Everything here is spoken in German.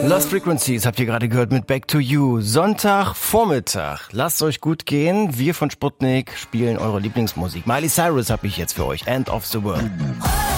Lost Frequencies habt ihr gerade gehört mit Back to You. Sonntagvormittag. Lasst euch gut gehen. Wir von Sputnik spielen eure Lieblingsmusik. Miley Cyrus habe ich jetzt für euch. End of the World.